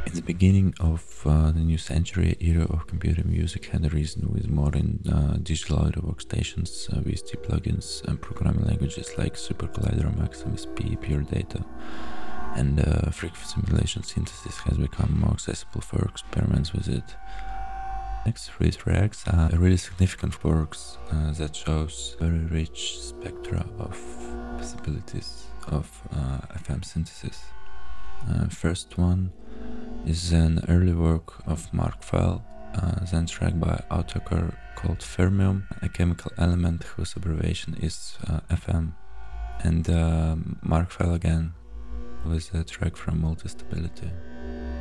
In the beginning of the new century, era of computer music had arisen with modern digital audio workstations, VST plugins, and programming languages like Super Collider, Maximus P, Pure Data, and frequency simulation synthesis has become more accessible for experiments with it. Next three tracks are really significant works that shows very rich spectra of possibilities of FM synthesis. First one is an early work of Mark Fell, then track by Autechre called Fermium, a chemical element whose abbreviation is FM, and Mark Fell again with a track from Multistability.